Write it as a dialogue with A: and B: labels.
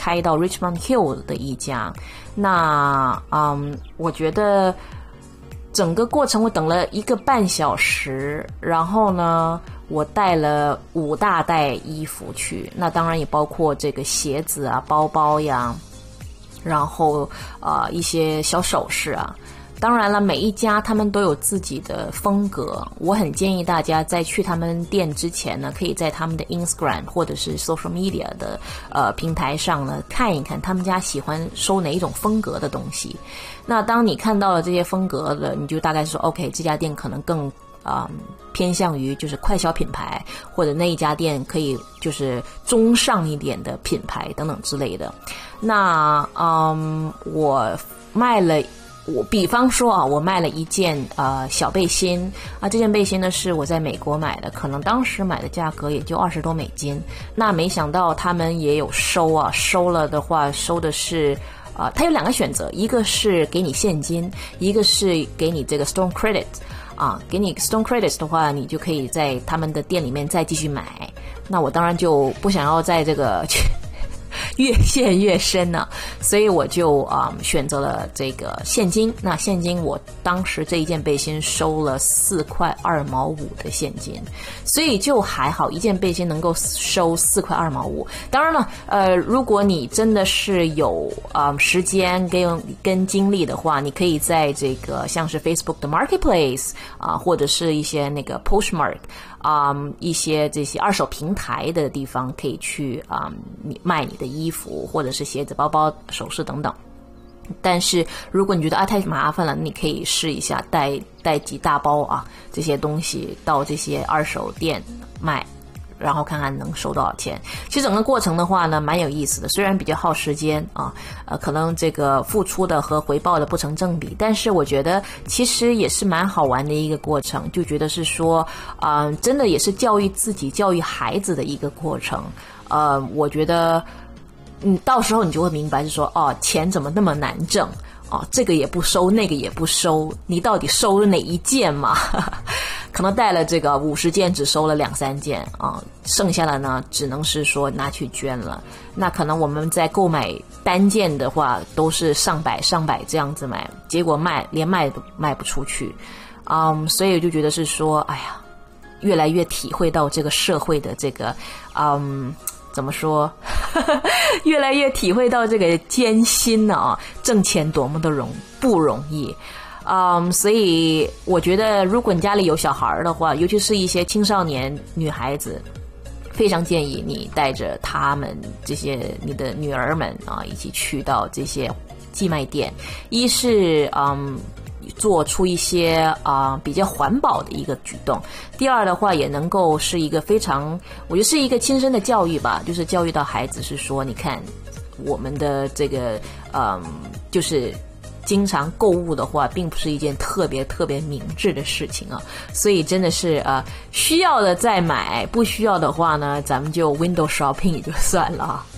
A: 开到 Richmond Hill 的一家。那我觉得整个过程我等了1个半小时，然后呢我带了5大袋衣服去，那当然也包括这个鞋子啊、包包呀，然后一些小首饰啊。当然了，每一家他们都有自己的风格，我很建议大家在去他们店之前呢，可以在他们的 Instagram 或者是 social media 的平台上呢看一看他们家喜欢收哪一种风格的东西。那当你看到了这些风格的，你就大概说 OK， 这家店可能更偏向于就是快消品牌，或者那一家店可以就是中上一点的品牌等等之类的。那我比方说啊，我卖了一件小背心啊，这件背心呢是我在美国买的，可能当时买的价格也就$20多。那没想到他们也有收啊，收了的话收的是它有2个选择，一个是给你现金，一个是给你这个 Stone Credit 啊，给你 Stone Credits 的话，你就可以在他们的店里面再继续买。那我当然就不想要在这个越陷越深呢，所以我就选择了这个现金。那现金我当时这一件背心收了4块2毛5的现金，所以就还好，一件背心能够收4块2毛5。当然了，如果你真的是有时间跟精力的话，你可以在这个像是 Facebook 的 Marketplace 或者是一些那个 Postmark一些这些二手平台的地方可以去卖你的衣服或者是鞋子、包包、首饰等等。但是如果你觉得太麻烦了，你可以试一下带几大包这些东西到这些二手店卖，然后看看能收多少钱。其实整个过程的话呢蛮有意思的，虽然比较耗时间可能这个付出的和回报的不成正比，但是我觉得其实也是蛮好玩的一个过程，就觉得是说真的也是教育自己教育孩子的一个过程。我觉得到时候你就会明白是说钱怎么那么难挣这个也不收那个也不收，你到底收了哪一件嘛可能带了这个50件只收了2-3件剩下的呢只能是说拿去捐了。那可能我们在购买单件的话都是上百这样子买，结果连卖都卖不出去所以我就觉得是说哎呀，越来越体会到这个社会的这个怎么说越来越体会到这个艰辛挣钱多么的不容易所以我觉得如果你家里有小孩的话，尤其是一些青少年女孩子，非常建议你带着他们这些你的女儿们一起去到这些寄卖店，一是做出一些比较环保的一个举动，第二的话也能够是一个非常，我觉得是一个亲身的教育吧，就是教育到孩子是说你看我们的这个就是经常购物的话并不是一件特别明智的事情所以真的是需要的再买，不需要的话呢咱们就 window shopping 也就算了